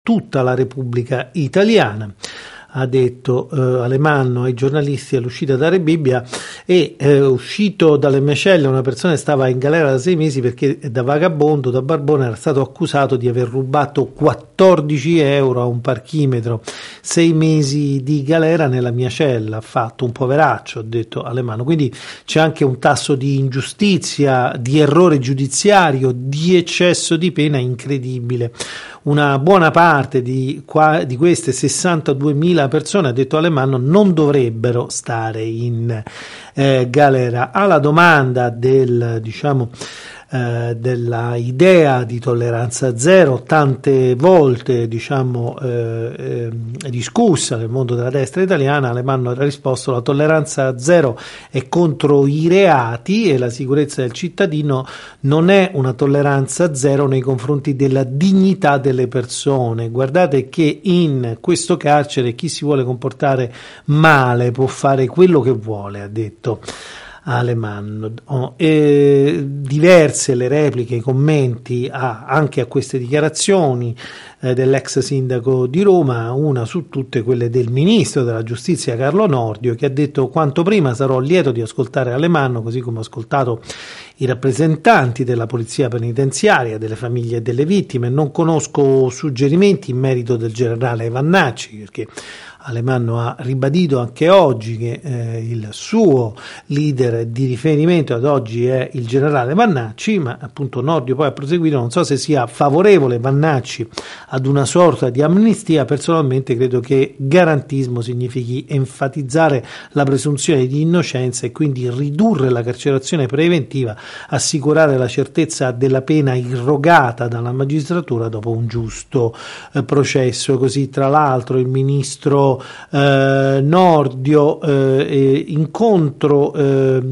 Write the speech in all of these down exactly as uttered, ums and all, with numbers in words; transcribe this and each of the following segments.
tutta la Repubblica Italiana. Ha detto eh, Alemanno ai giornalisti all'uscita da Rebibbia, e eh, uscito dalle mie celle una persona stava in galera da sei mesi perché da vagabondo, da barbone, era stato accusato di aver rubato quattordici euro a un parchimetro. Sei mesi di galera nella mia cella, ha fatto un poveraccio, ha detto Alemanno. Quindi c'è anche un tasso di ingiustizia, di errore giudiziario, di eccesso di pena incredibile. Una buona parte di, qua, di queste sessantaduemila persone, ha detto Alemanno, non dovrebbero stare in eh, galera. Alla domanda del, diciamo, eh, della idea di tolleranza zero, tante volte, diciamo, eh, eh, discussa nel mondo della destra italiana, Alemanno ha risposto: la tolleranza zero è contro i reati e la sicurezza del cittadino, non è una tolleranza zero nei confronti della dignità delle persone. Guardate che in questo carcere chi si vuole comportare male può fare quello che vuole, ha detto Alemanno. Oh, e diverse le repliche, i commenti a, anche a queste dichiarazioni eh, dell'ex sindaco di Roma, una su tutte quelle del ministro della giustizia Carlo Nordio, che ha detto: quanto prima sarò lieto di ascoltare Alemanno, così come ho ascoltato i rappresentanti della polizia penitenziaria, delle famiglie e delle vittime. Non conosco suggerimenti in merito del generale Vannacci, perché Alemanno ha ribadito anche oggi che eh, il suo leader di riferimento ad oggi è il generale Vannacci, ma appunto Nordio poi ha proseguito: non so se sia favorevole Vannacci ad una sorta di amnistia, personalmente credo che garantismo significhi enfatizzare la presunzione di innocenza e quindi ridurre la carcerazione preventiva, assicurare la certezza della pena irrogata dalla magistratura dopo un giusto eh, processo. Così tra l'altro il ministro Eh, Nordio eh, incontro eh,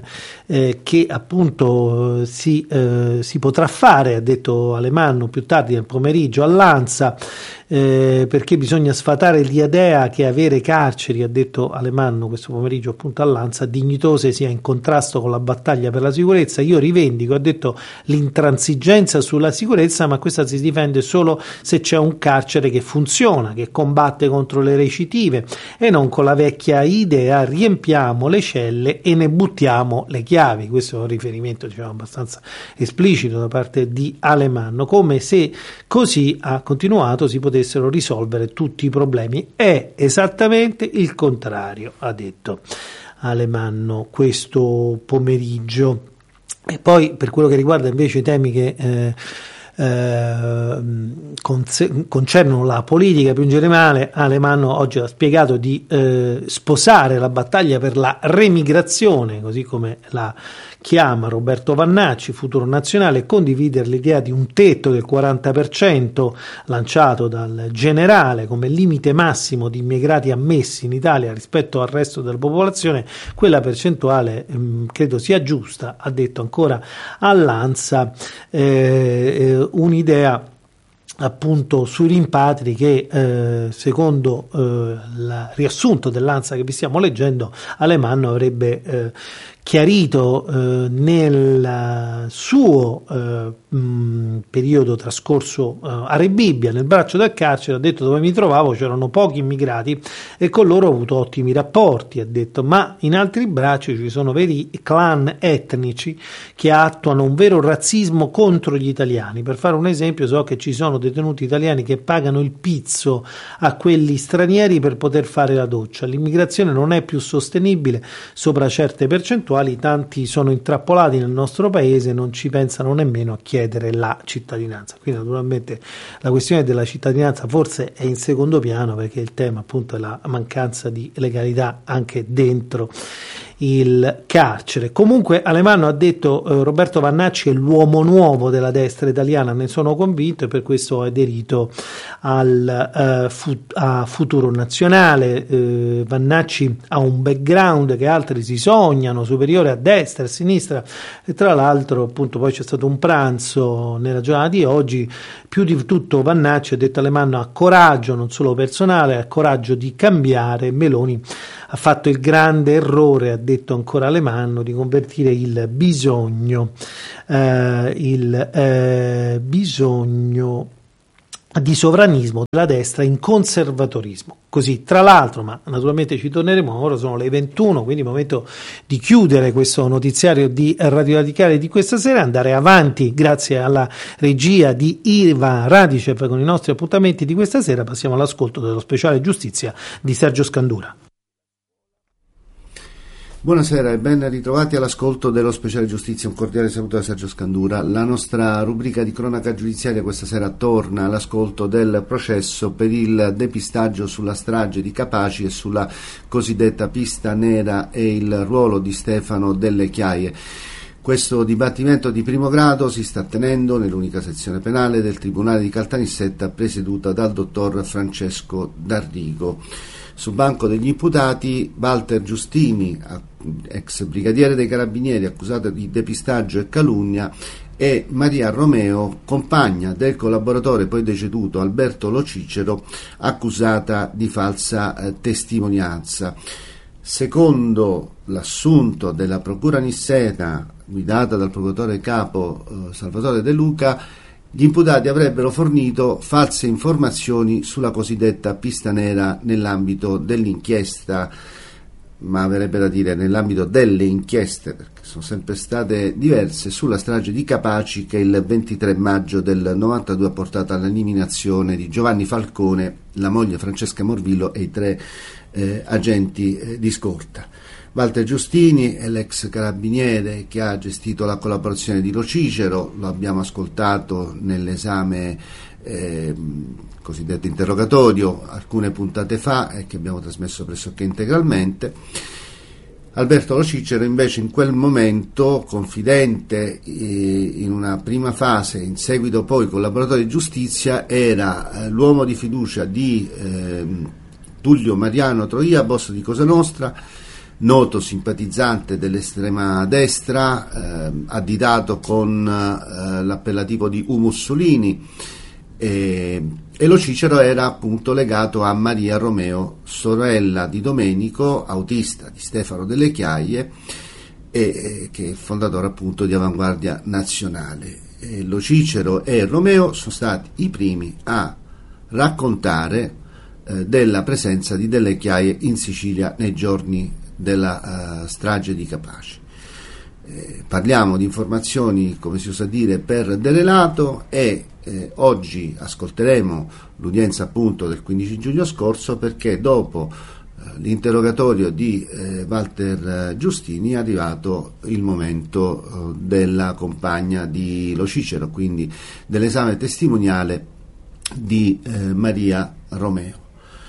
eh, che appunto si, eh, si potrà fare, ha detto Alemanno, più tardi nel pomeriggio all'Ansa, eh, perché bisogna sfatare l'idea che avere carceri, ha detto Alemanno questo pomeriggio appunto all'Ansa, dignitose sia in contrasto con la battaglia per la sicurezza. Io rivendico, ha detto, l'intransigenza sulla sicurezza, ma questa si difende solo se c'è un carcere che funziona, che combatte contro le recidive, e non con la vecchia idea riempiamo le celle e ne buttiamo le chiavi. Questo è un riferimento, diciamo, abbastanza esplicito da parte di Alemanno, come se così, ha continuato, si potessero risolvere tutti i problemi. È esattamente il contrario, ha detto Alemanno questo pomeriggio. E poi per quello che riguarda invece i temi che eh, Eh, concernono la politica più in generale, Alemanno oggi ha spiegato di eh, sposare la battaglia per la remigrazione, così come la chiama Roberto Vannacci, Futuro Nazionale, e condividere l'idea di un tetto del quaranta per cento lanciato dal generale come limite massimo di immigrati ammessi in Italia rispetto al resto della popolazione. Quella percentuale ehm, credo sia giusta, ha detto ancora all'Ansa, eh, un'idea appunto sui rimpatri che eh, secondo eh, il riassunto dell'Ansa che vi stiamo leggendo, Alemanno avrebbe eh, chiarito eh, nel suo eh, mh, periodo trascorso eh, a Rebibbia, nel braccio del carcere. Ha detto: dove mi trovavo c'erano pochi immigrati e con loro ho avuto ottimi rapporti, ha detto, ma in altri bracci ci sono veri clan etnici che attuano un vero razzismo contro gli italiani. Per fare un esempio, so che ci sono detenuti italiani che pagano il pizzo a quelli stranieri per poter fare la doccia. L'immigrazione non è più sostenibile sopra certe percentuali, tanti sono intrappolati nel nostro paese, non ci pensano nemmeno a chiedere la cittadinanza. Quindi naturalmente la questione della cittadinanza forse è in secondo piano, perché il tema appunto è la mancanza di legalità anche dentro il carcere. Comunque Alemanno ha detto eh, Roberto Vannacci è l'uomo nuovo della destra italiana, ne sono convinto, e per questo ho aderito al eh, fut- a Futuro Nazionale. eh, Vannacci ha un background che altri si sognano, superiore a destra e a sinistra, e tra l'altro appunto poi c'è stato un pranzo nella giornata di oggi. Più di tutto Vannacci, ha detto Alemanno, ha coraggio non solo personale, ha coraggio di cambiare. Meloni ha fatto il grande errore, ha detto ancora Alemanno, di convertire il bisogno, eh, il eh, bisogno di sovranismo della destra in conservatorismo. Così, tra l'altro, ma naturalmente ci torneremo, ora sono le ventuno, quindi è il momento di chiudere questo notiziario di Radio Radicale di questa sera, andare avanti grazie alla regia di Iva Radicev con i nostri appuntamenti di questa sera. Passiamo all'ascolto dello speciale giustizia di Sergio Scandura. Buonasera e ben ritrovati all'ascolto dello speciale giustizia. Un cordiale saluto da Sergio Scandura. La nostra rubrica di cronaca giudiziaria questa sera torna all'ascolto del processo per il depistaggio sulla strage di Capaci e sulla cosiddetta pista nera e il ruolo di Stefano Delle Chiaie. Questo dibattimento di primo grado si sta tenendo nell'unica sezione penale del Tribunale di Caltanissetta, presieduta dal dottor Francesco D'Arrigo. Sul banco degli imputati Walter Giustini, ex brigadiere dei Carabinieri accusato di depistaggio e calunnia, e Maria Romeo, compagna del collaboratore poi deceduto Alberto Lo Cicero, accusata di falsa eh, testimonianza. Secondo l'assunto della Procura Nissena, guidata dal procuratore capo eh, Salvatore De Luca, gli imputati avrebbero fornito false informazioni sulla cosiddetta pista nera nell'ambito dell'inchiesta, ma verrebbe da dire nell'ambito delle inchieste, perché sono sempre state diverse, sulla strage di Capaci che il ventitré maggio del novantadue ha portato all'eliminazione di Giovanni Falcone, la moglie Francesca Morvillo e i tre eh, agenti eh, di scorta. Walter Giustini è l'ex carabiniere che ha gestito la collaborazione di Lo Cicero, lo abbiamo ascoltato nell'esame eh, cosiddetto interrogatorio alcune puntate fa e che abbiamo trasmesso pressoché integralmente. Alberto Lo Cicero invece in quel momento, confidente eh, in una prima fase, in seguito poi collaboratore di giustizia, era eh, l'uomo di fiducia di eh, Tullio Mariano Troia, boss di Cosa Nostra, noto simpatizzante dell'estrema destra, eh, additato con eh, l'appellativo di U Mussolini, e, e Lo Cicero era appunto legato a Maria Romeo, sorella di Domenico, autista di Stefano Delle Chiaie, e, e, che è fondatore appunto di Avanguardia Nazionale. E Lo Cicero e Romeo sono stati i primi a raccontare eh, della presenza di Delle Chiaie in Sicilia nei giorni della uh, strage di Capaci. Eh, parliamo di informazioni, come si usa dire, per derelato e eh, oggi ascolteremo l'udienza appunto del quindici giugno scorso, perché dopo eh, l'interrogatorio di eh, Walter Giustini è arrivato il momento eh, della compagna di Lo Cicero, quindi dell'esame testimoniale di eh, Maria Romeo.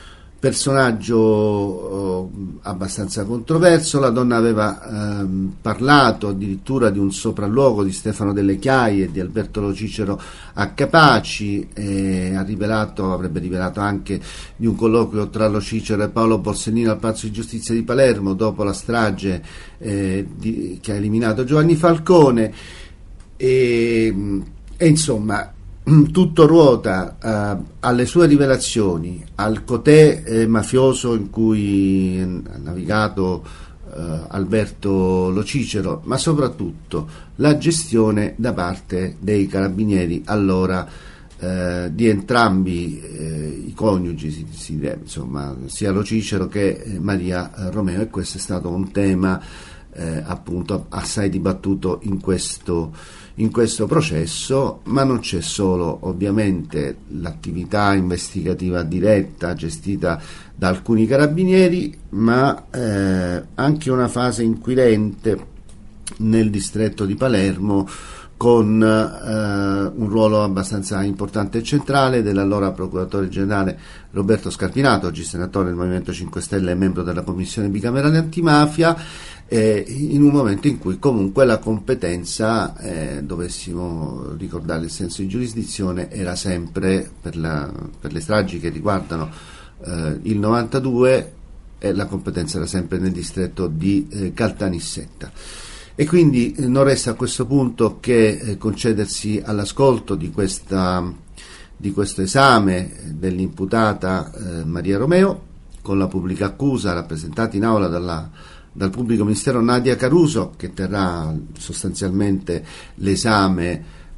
Personaggio eh, abbastanza controverso, la donna aveva ehm, parlato addirittura di un sopralluogo di Stefano Delle Chiaie e di Alberto Lo Cicero a Capaci, e ha rivelato, avrebbe rivelato anche di un colloquio tra Lo Cicero e Paolo Borsellino al Palazzo di Giustizia di Palermo dopo la strage eh, di, che ha eliminato Giovanni Falcone, e, e insomma tutto ruota uh, alle sue rivelazioni, al cotè eh, mafioso in cui ha navigato uh, Alberto Lo Cicero, ma soprattutto la gestione da parte dei carabinieri allora uh, di entrambi uh, i coniugi, si, si, insomma, sia Lo Cicero che Maria Romeo, e questo è stato un tema uh, appunto assai dibattuto in questo in questo processo. Ma non c'è solo ovviamente l'attività investigativa diretta gestita da alcuni carabinieri, ma eh, anche una fase inquirente nel distretto di Palermo con eh, un ruolo abbastanza importante e centrale dell'allora procuratore generale Roberto Scarpinato, oggi senatore del Movimento cinque Stelle e membro della Commissione bicamerale antimafia, eh, in un momento in cui comunque la competenza, eh, dovessimo ricordare il senso di giurisdizione, era sempre per, la, per le stragi che riguardano eh, il novantadue, e la competenza era sempre nel distretto di eh, Caltanissetta. E quindi eh, non resta a questo punto che eh, concedersi all'ascolto di, questa, di questo esame dell'imputata eh, Maria Romeo, con la pubblica accusa rappresentata in aula dalla, dal pubblico ministero Nadia Caruso, che terrà sostanzialmente l'esame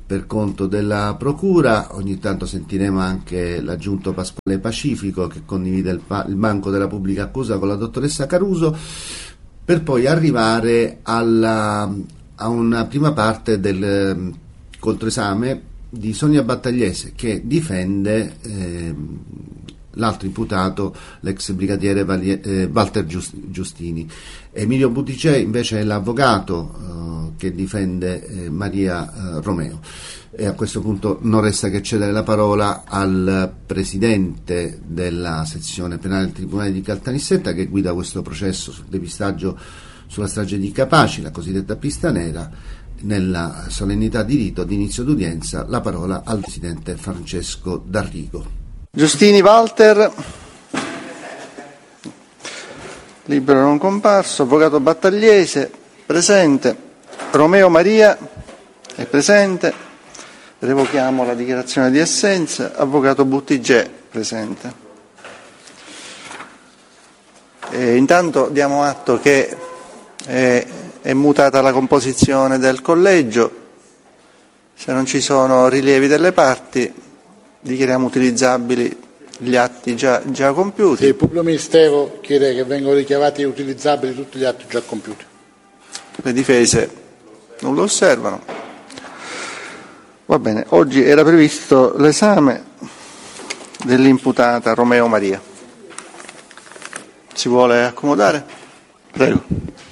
per conto della Procura. Ogni tanto sentiremo anche l'aggiunto Pasquale Pacifico, che condivide il, pa- il banco della pubblica accusa con la dottoressa Caruso, per poi arrivare alla, a una prima parte del eh, controesame di Sonia Battagliese, che difende eh, l'altro imputato, l'ex brigadiere Valie, eh, Walter Giustini. Emilio Butticè invece è l'avvocato eh, che difende eh, Maria eh, Romeo. E a questo punto non resta che cedere la parola al presidente della sezione penale del Tribunale di Caltanissetta, che guida questo processo sul depistaggio sulla strage di Capaci, la cosiddetta pista nera. Nella solennità di rito di inizio d'udienza, la parola al presidente Francesco D'Arrigo. Giustini Walter, libero non comparso. Avvocato Battagliese, presente. Romeo Maria è presente. Revochiamo la dichiarazione di assenza. Avvocato Buttigè, presente. E intanto diamo atto che è, è mutata la composizione del collegio. Se non ci sono rilievi delle parti, dichiariamo utilizzabili gli atti già, già compiuti. Sì, il pubblico ministero chiede che vengano richiamati e utilizzabili tutti gli atti già compiuti. Le difese non lo osservano. Va bene, oggi era previsto l'esame dell'imputata Romeo Maria. Si vuole accomodare? Prego.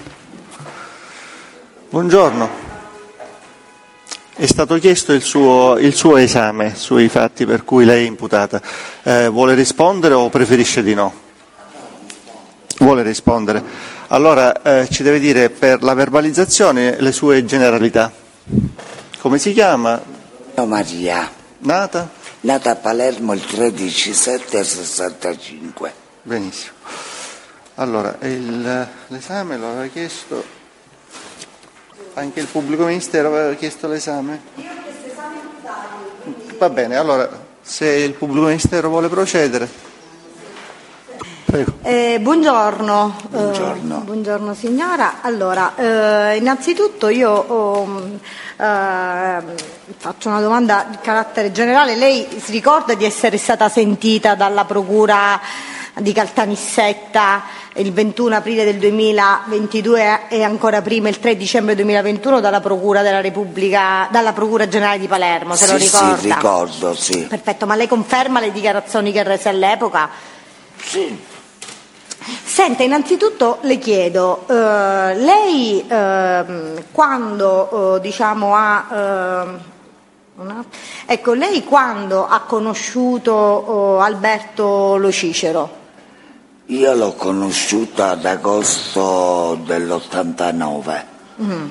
Buongiorno. È stato chiesto il suo, il suo esame sui fatti per cui lei è imputata. Eh, vuole rispondere o preferisce di no? Vuole rispondere. Allora eh, ci deve dire per la verbalizzazione le sue generalità. Come si chiama? Maria. Nata? Nata a Palermo il tredici sette sessantacinque. Benissimo. Allora, il, l'esame lo aveva chiesto... Anche il pubblico ministero aveva chiesto l'esame? Io ho chiesto esame totale. Va bene, allora se il pubblico ministero vuole procedere. Prego. Eh, buongiorno. Buongiorno. Eh, buongiorno signora. Allora, eh, innanzitutto io oh, eh, faccio una domanda di carattere generale. Lei si ricorda di essere stata sentita dalla Procura di Caltanissetta il ventuno aprile del duemilaventidue e ancora prima il tre dicembre duemilaventuno dalla Procura della Repubblica, dalla Procura Generale di Palermo, se sì, lo ricorda? Sì, ricordo, sì. Perfetto, ma lei conferma le dichiarazioni che rese all'epoca? Sì. Senta, innanzitutto le chiedo, eh, lei eh, quando eh, diciamo ha... Eh, una, ecco, lei quando ha conosciuto oh, Alberto Lo Cicero? Io l'ho conosciuto ad agosto dell'ottantanove. Mm.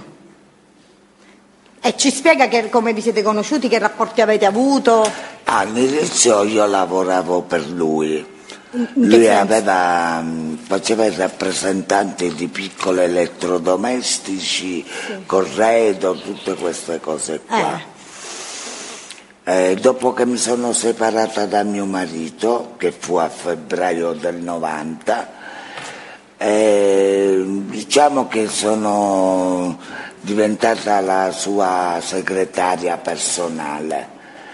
E ci spiega che, come vi siete conosciuti, che rapporti avete avuto? All'inizio io lavoravo per lui. In lui senso? aveva, faceva il rappresentante di piccoli elettrodomestici, sì. Corredo, tutte queste cose qua. Eh. Eh, dopo che mi sono separata da mio marito, che fu a febbraio del novanta, eh, diciamo che sono diventata la sua segretaria personale.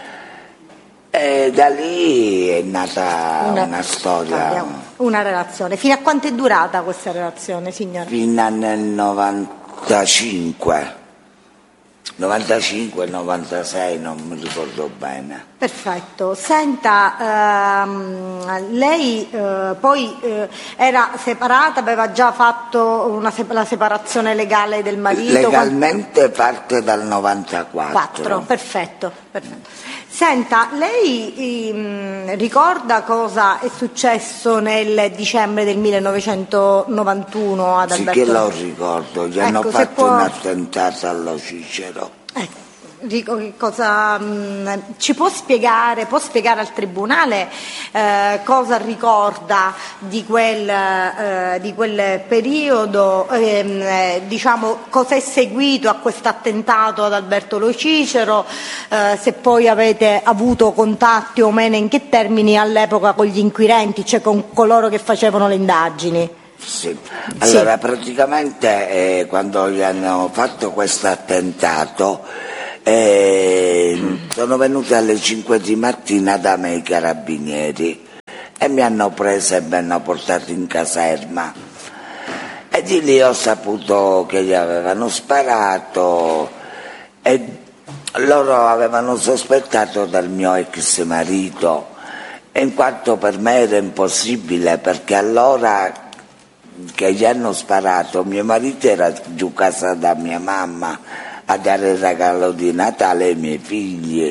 E da lì è nata una, una storia. Una relazione. Fino a quanto è durata questa relazione, signora? Fino nel novantacinque. novantacinque novantasei, non mi ricordo bene. Perfetto. Senta, ehm, lei eh, poi eh, era separata, aveva già fatto una se- la separazione legale del marito? Legalmente parte dal novantaquattro. Quattro, perfetto, perfetto. Senta, lei ehm, ricorda cosa è successo nel dicembre del millenovecentonovantuno ad Alberto? Sì che lo ricordo, gli ecco, hanno fatto può... un attentato allo Cicero. Ecco. Dico che cosa mh, ci può spiegare, può spiegare al Tribunale eh, cosa ricorda di quel, eh, di quel periodo, ehm, eh, diciamo cosa è seguito a questo attentato ad Alberto Lo Cicero, eh, se poi avete avuto contatti o meno, in che termini all'epoca con gli inquirenti, cioè con coloro che facevano le indagini? Sì, allora sì. praticamente eh, quando gli hanno fatto questo attentato E sono venuti alle cinque di mattina da me i carabinieri e mi hanno preso e mi hanno portato in caserma. E di lì ho saputo che gli avevano sparato e loro avevano sospettato del mio ex marito, in quanto per me era impossibile, perché allora che gli hanno sparato mio marito era giù casa da mia mamma a dare il regalo di Natale ai miei figli.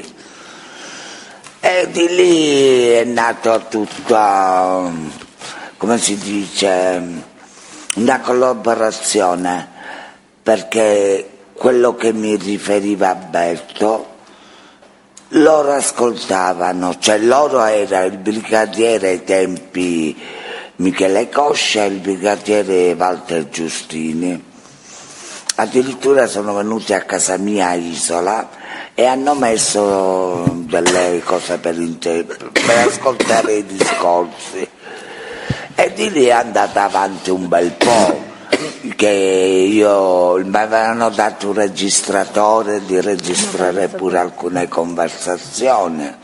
E di lì è nato tutta, come si dice, una collaborazione, perché quello che mi riferiva Alberto loro ascoltavano, cioè loro era il brigadiere ai tempi Michele Coscia e il brigadiere Walter Giustini. Addirittura sono venuti a casa mia a Isola e hanno messo delle cose per, inter- per ascoltare i discorsi, e di lì è andata avanti un bel po', che io mi avevano dato un registratore di registrare pure alcune conversazioni.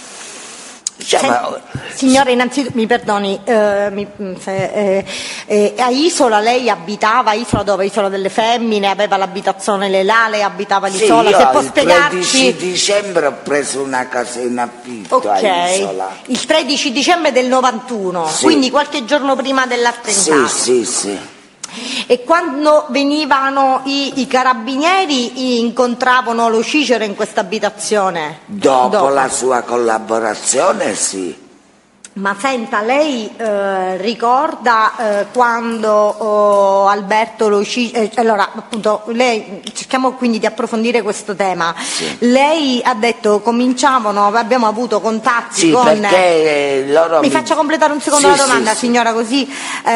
Diciamo, signora, innanzitutto mi perdoni, eh, mi, se, eh, eh, a Isola lei abitava, Isola dove? Isola delle Femmine, aveva l'abitazione lei là, lei abitava sì, l'Isola, io se può il spiegarci? tredici dicembre ho preso una casa in affitto okay. a Isola. Il tredici dicembre del novantuno, sì. Quindi qualche giorno prima dell'attentato. Sì, sì, sì. E quando venivano i, i carabinieri incontravano lo Cicero in questa abitazione? Dopo, Dopo la sua collaborazione, sì. Ma senta, lei eh, ricorda eh, quando oh, Alberto Lo Cicero, eh, allora appunto lei, cerchiamo quindi di approfondire questo tema, sì. Lei ha detto cominciavano, abbiamo avuto contatti sì, con... perché loro mi, mi faccia completare un secondo sì, la domanda, sì, signora, così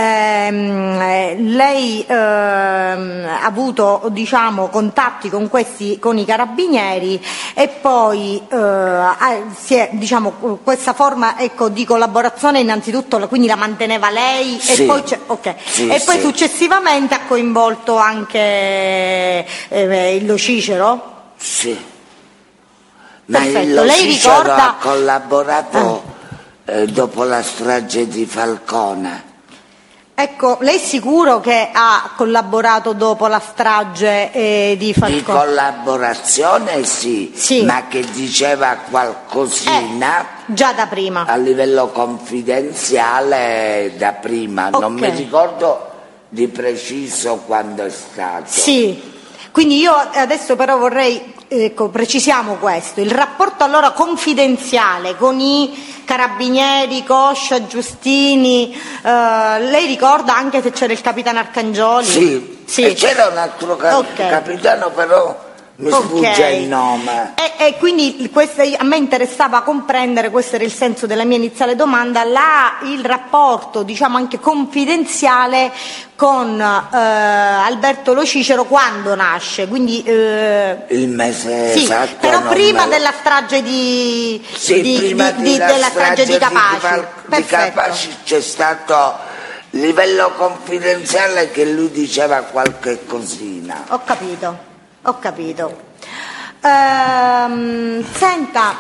ehm, lei ehm, ha avuto, diciamo, contatti con questi, con i carabinieri, e poi eh, si è, diciamo, questa forma, ecco, di collaborazione innanzitutto quindi la manteneva lei, sì. e poi, okay. sì, e poi sì. successivamente ha coinvolto anche eh, il Lo Cicero? Sì. Ma Perfetto. il Lo Lei Cicero ricorda... ha collaborato ah. eh, dopo la strage di Falcone. Ecco, lei è sicuro che ha collaborato dopo la strage eh, di Falcone? Di collaborazione sì, sì, ma che diceva qualcosina eh, già da prima, a livello confidenziale da prima, okay. Non mi ricordo di preciso quando è stato. Sì, quindi io adesso però vorrei, ecco, precisiamo questo, il rapporto allora confidenziale con i carabinieri, Coscia, Giustini, eh, lei ricorda anche se c'era il capitano Arcangioli? Sì, sì. E c'era un altro cap- okay. capitano, però mi sfugge okay. il nome. E, e quindi questo, a me interessava comprendere, questo era il senso della mia iniziale domanda, la, il rapporto, diciamo, anche confidenziale con eh, Alberto Lo Cicero quando nasce, quindi eh, il mese sì, esatto, però prima me... della strage di, sì, di, prima di, di, della, della strage strage di Capaci, di, Val... di Capaci c'è stato livello confidenziale che lui diceva qualche cosina. Ho capito, ho capito. Ehm, senta,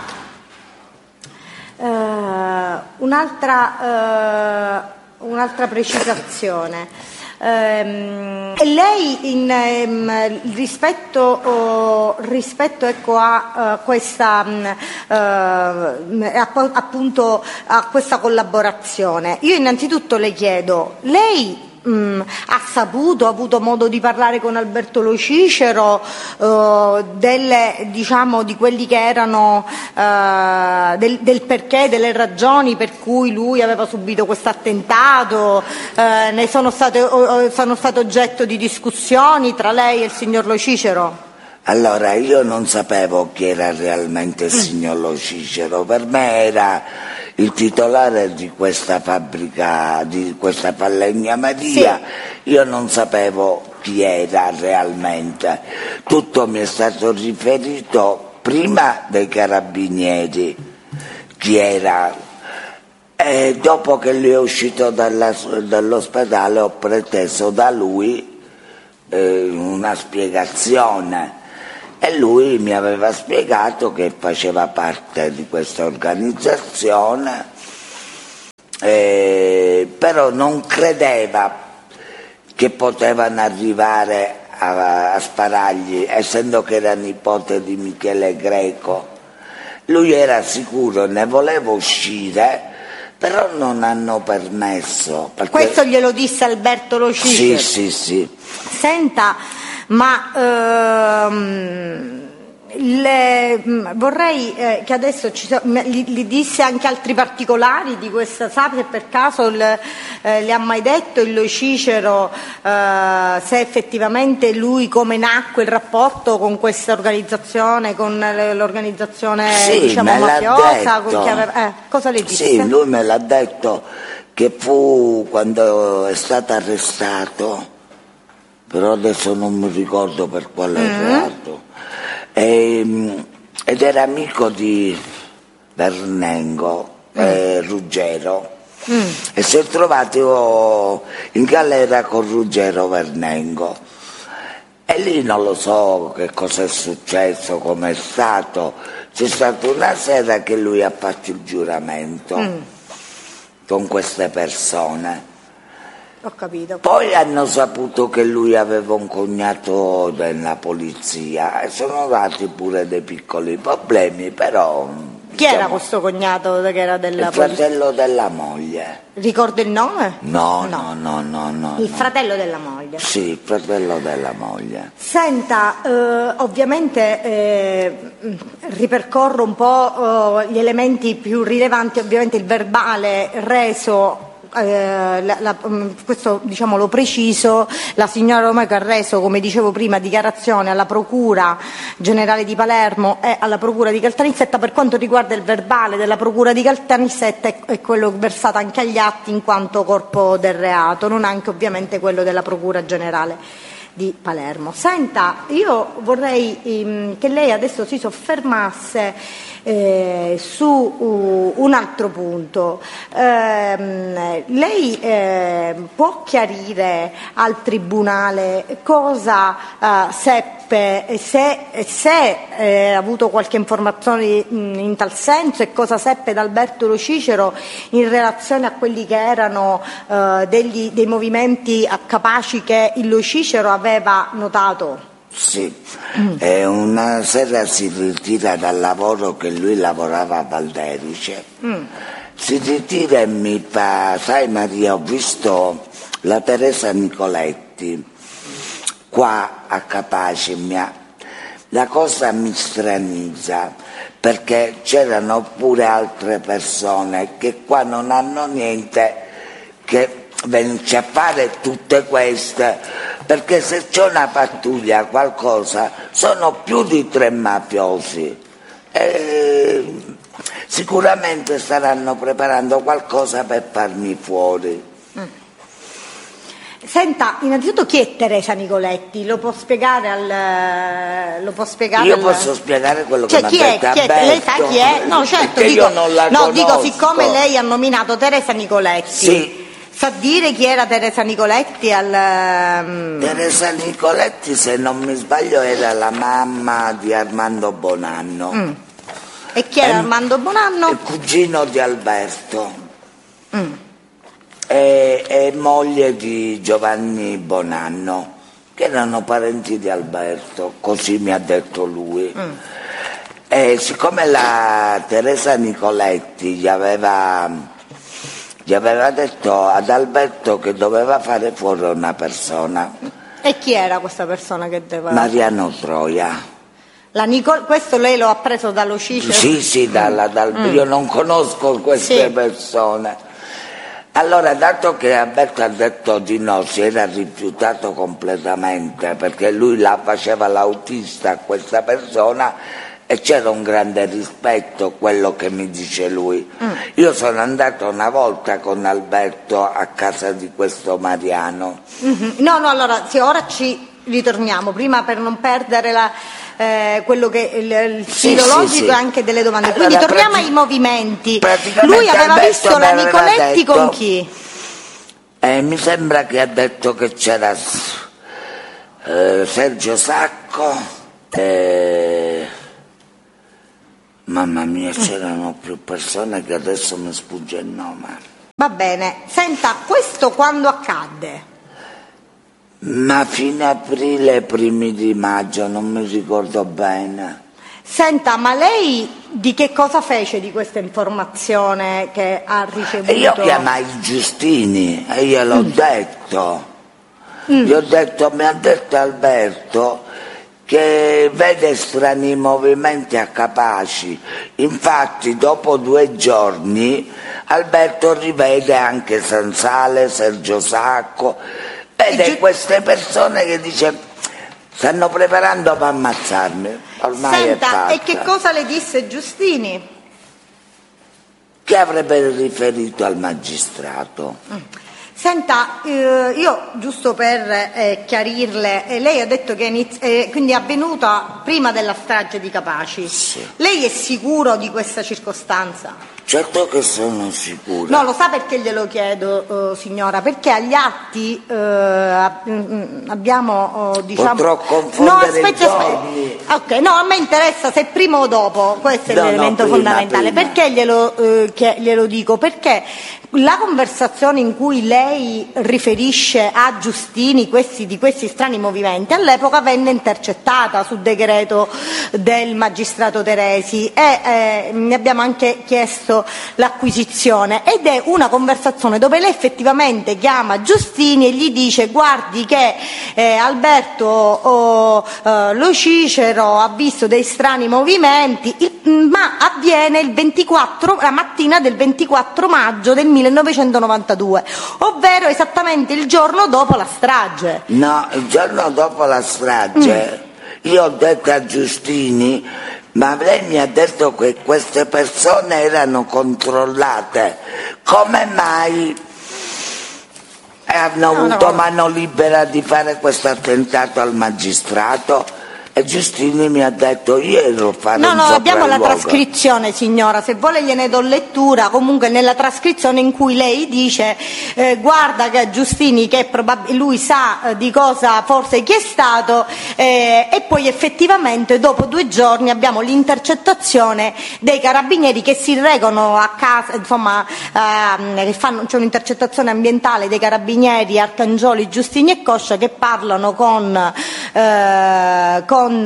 eh, un'altra, eh, un'altra precisazione. Eh, lei in, ehm, rispetto, oh, rispetto ecco, a uh, questa uh, appunto a questa collaborazione, io innanzitutto le chiedo, lei Mm, ha saputo, ha avuto modo di parlare con Alberto Lo Cicero uh, delle, diciamo, di quelli che erano uh, del, del perché, delle ragioni per cui lui aveva subito questo attentato, uh, ne sono state, uh, sono state oggetto di discussioni tra lei e il signor Lo Cicero? Allora, io non sapevo chi era realmente il signor Lo Cicero, per me era il titolare di questa fabbrica, di questa falegnameria, sì. Io non sapevo chi era realmente, tutto mi è stato riferito prima dai carabinieri, chi era, e dopo che lui è uscito dalla, dall'ospedale ho preteso da lui eh, una spiegazione. e lui mi aveva spiegato che faceva parte di questa organizzazione, eh, però non credeva che potevano arrivare a, a sparargli, essendo che era nipote di Michele Greco. Lui era sicuro, ne voleva uscire, però non hanno permesso. Perché... Questo glielo disse Alberto Lo Cicero? Sì, sì, sì. Senta, ma ehm, le, vorrei eh, che adesso ci so, gli, gli disse anche altri particolari di questa, sa se per caso il, eh, le ha mai detto il Lo Cicero eh, se effettivamente lui come nacque il rapporto con questa organizzazione, con l'organizzazione sì, diciamo me mafiosa, detto. Che aveva, eh, cosa le disse? Sì, lui me l'ha detto che fu quando è stato arrestato, però adesso non mi ricordo per quale mm-hmm. reato. E, ed era amico di Vernengo, mm. eh, Ruggero, mm. e si è trovato in galera con Ruggero Vernengo. E lì non lo so che cosa è successo, come è stato. C'è stata una sera che lui ha fatto il giuramento mm. con queste persone. Ho capito. Poi hanno saputo che lui aveva un cognato della polizia e sono nati pure dei piccoli problemi, però... Chi diciamo, era questo cognato che era della polizia? Il fratello della moglie. Ricorda il nome? No, no, no, no. no il no. fratello della moglie? Sì, il fratello della moglie. Senta, eh, ovviamente eh, ripercorro un po' eh, gli elementi più rilevanti, ovviamente il verbale reso... Eh, la, la, questo diciamo lo preciso, la signora Romeo ha reso, come dicevo prima, dichiarazione alla Procura Generale di Palermo e alla Procura di Caltanissetta. Per quanto riguarda il verbale della Procura di Caltanissetta è, è quello versato anche agli atti in quanto corpo del reato, non anche ovviamente quello della Procura Generale di Palermo. Senta, io vorrei ehm, che lei adesso si soffermasse Eh, su uh, un altro punto. Eh, lei eh, può chiarire al Tribunale cosa uh, seppe, se, se eh, ha avuto qualche informazione in, in tal senso, e cosa seppe da Alberto Lo Cicero in relazione a quelli che erano uh, degli, dei movimenti capaci che il Lo Cicero aveva notato? Sì, mm. e una sera si ritira dal lavoro che lui lavorava a Valderice, mm. si ritira e mi fa, sai Maria, ho visto la Teresa Nicoletti qua a Capaci, mia. La cosa mi stranizza perché c'erano pure altre persone che qua non hanno niente che venirci a fare tutte queste, perché se c'è una pattuglia qualcosa sono più di tre mafiosi e sicuramente staranno preparando qualcosa per farmi fuori. mm. Senta, innanzitutto chi è Teresa Nicoletti? Lo può spiegare al lo può spiegare io al... posso spiegare quello cioè, che mi ha detto. Chi è? Lei sa chi è? No, certo, dico, io non la no, conosco. dico siccome lei ha nominato Teresa Nicoletti. Sì. Sa dire chi era Teresa Nicoletti? Al, um... Teresa Nicoletti, se non mi sbaglio, era la mamma di Armando Bonanno. Mm. E chi era e, Armando Bonanno? Il cugino di Alberto. Mm. E, e moglie di Giovanni Bonanno, che erano parenti di Alberto, così mi ha detto lui. Mm. E siccome la Teresa Nicoletti gli aveva... gli aveva detto ad Alberto che doveva fare fuori una persona. E chi era questa persona che doveva? Mariano Troia. La Nicol- questo lei lo ha preso dallo Cicero? Sì, sì, dalla, dal, mm. io non conosco queste sì. persone. Allora, dato che Alberto ha detto di no, si era rifiutato completamente, perché lui la faceva l'autista a questa persona, e c'era un grande rispetto, quello che mi dice lui. Mm. Io sono andato una volta con Alberto a casa di questo Mariano. Mm-hmm. No, no, allora sì, ora ci ritorniamo, prima per non perdere la, eh, quello che il, il sì, filologico sì, sì. e anche delle domande. Allora, quindi torniamo prati- ai movimenti. Lui aveva Alberto visto la Nicoletti detto, con chi? Eh, mi sembra che ha detto che c'era eh, Sergio Sacco, E... mamma mia, c'erano più persone che adesso mi sfugge il nome. Va bene, senta, questo quando accadde? Ma fine aprile, primi di maggio, non mi ricordo bene. Senta, ma lei di che cosa fece di questa informazione che ha ricevuto? E io chiamai Giustini e gliel'ho mm. detto. Mm. Gli ho detto, mi ha detto Alberto che vede strani movimenti a Capaci. Infatti dopo due giorni Alberto rivede anche Sansale, Sergio Sacco, vede Gi- queste persone che dice stanno preparando per ammazzarmi. Ormai Senta, è fatta. E che cosa le disse Giustini? Che avrebbe riferito al magistrato. Mm. Senta, eh, io giusto per eh, chiarirle, eh, lei ha detto che iniz- eh, quindi è avvenuta prima della strage di Capaci. Sì. Lei è sicuro di questa circostanza? Certo che sono sicura. No, lo sa perché glielo chiedo, uh, signora? Perché agli atti uh, abbiamo, uh, diciamo... Potrò confondere no, aspetta, i giorni. aspetta. Ok, no, a me interessa se prima o dopo, questo è no, l'elemento no, prima, fondamentale. Prima. Perché glielo, uh, che, glielo dico? Perché la conversazione in cui lei riferisce a Giustini questi, di questi strani movimenti all'epoca venne intercettata sul decreto del magistrato Teresi e eh, ne abbiamo anche chiesto l'acquisizione, ed è una conversazione dove lei effettivamente chiama Giustini e gli dice guardi che eh, Alberto oh, eh, Lo Cicero ha visto dei strani movimenti, il, ma avviene il ventiquattro, la mattina del ventiquattro maggio del millenovecentonovantadue, ovvero esattamente il giorno dopo la strage. No, il giorno dopo la strage mm. io ho detto a Giustini, ma lei mi ha detto che queste persone erano controllate, come mai hanno no, avuto no. mano libera di fare questo attentato al magistrato? E Giustini mi ha detto io ero fare no un no abbiamo la sopralluogo. Trascrizione, signora, se vuole gliene do lettura. Comunque nella trascrizione in cui lei dice eh, guarda che Giustini che probab- lui sa eh, di cosa forse chi è stato eh, e poi effettivamente dopo due giorni abbiamo l'intercettazione dei carabinieri che si recano a casa, insomma eh, che fanno, c'è un'intercettazione ambientale dei carabinieri Arcangioli, Giustini e Coscia che parlano con eh, con Con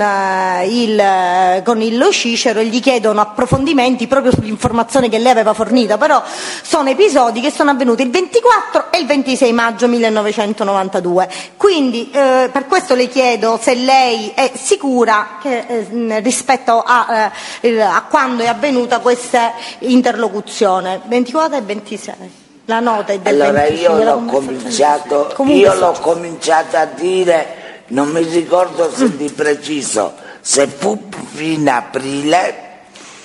il, con il Lo Cicero e gli chiedono approfondimenti proprio sull'informazione che lei aveva fornito, però sono episodi che sono avvenuti il ventiquattro e il ventisei maggio millenovecentonovantadue. Quindi eh, per questo le chiedo se lei è sicura che eh, rispetto a, eh, a quando è avvenuta questa interlocuzione ventiquattro e ventisei. La nota è del allora ventisei, io l'ho cominciato io l'ho cominciato a dire, non mi ricordo se mm. di preciso se fu fine aprile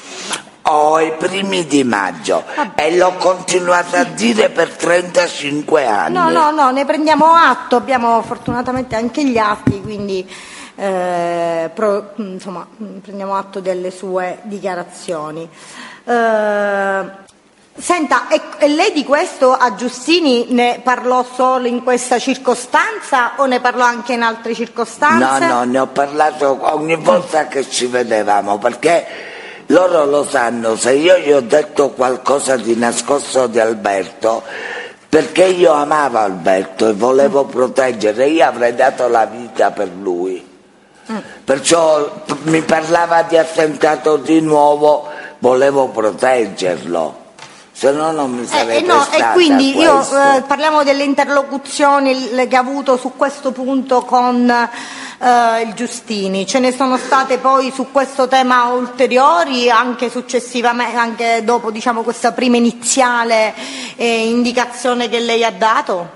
o i primi di maggio ah. e l'ho continuato a dire per trentacinque anni. No, no, no, ne prendiamo atto, abbiamo fortunatamente anche gli atti, quindi eh, pro, insomma prendiamo atto delle sue dichiarazioni. Eh, Senta, e, e lei di questo a Giustini ne parlò solo in questa circostanza o ne parlò anche in altre circostanze? No, no, ne ho parlato ogni volta che ci vedevamo, perché loro lo sanno, se io gli ho detto qualcosa di nascosto di Alberto, perché io amavo Alberto e volevo mm. proteggere, io avrei dato la vita per lui. Mm. Perciò mi parlava di attentato di nuovo, volevo proteggerlo. Se no non mi sarei eh, no, prestata e quindi a io questo. eh, parliamo delle interlocuzioni che ha avuto su questo punto con eh, il Giustini. Ce ne sono state poi su questo tema ulteriori anche successivamente, anche dopo diciamo questa prima iniziale eh, indicazione che lei ha dato?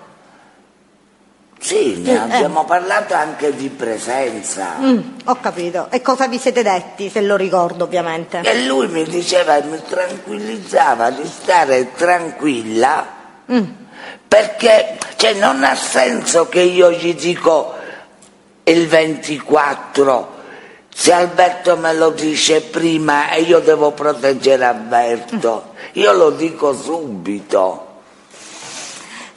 Sì, ne abbiamo eh. parlato anche di presenza. Mm, ho capito. E cosa vi siete detti, se lo ricordo ovviamente? E lui mi diceva, mi tranquillizzava di stare tranquilla, mm. perché cioè, non ha senso che io gli dico il ventiquattro, se Alberto me lo dice prima e io devo proteggere Alberto, mm. io lo dico subito.